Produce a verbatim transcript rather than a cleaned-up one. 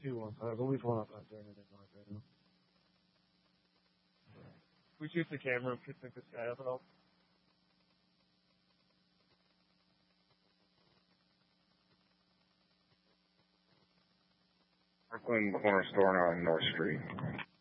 see one. There's at least one outside during the daylight right now. We shoot the camera and pick this guy up at all. Brooklyn corner store on North Street.